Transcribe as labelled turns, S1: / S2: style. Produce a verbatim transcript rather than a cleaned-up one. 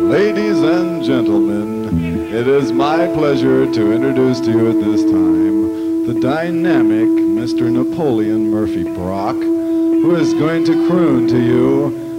S1: Ladies and gentlemen, it is my pleasure to introduce to you at this time the dynamic Mister Napoleon Murphy Brock, who is going to croon to you